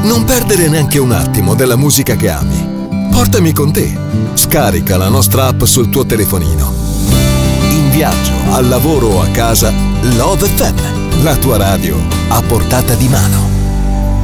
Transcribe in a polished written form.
Non perdere neanche un attimo della musica che ami. Portami con te. Scarica la nostra app sul tuo telefonino. In viaggio, al lavoro o a casa, Love FM, la tua radio a portata di mano.